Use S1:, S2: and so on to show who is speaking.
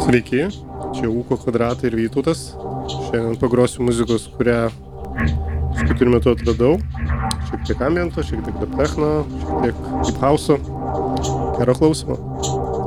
S1: Sveiki, čia Ūko kvadratai ir Vytautas. Šiandien pagrosiu muzikos, kurią paskutiniu metu atradau. Šiek tiek ambiento, šiek tiek techno, šiek tiek deep house'o. Gero klausimo.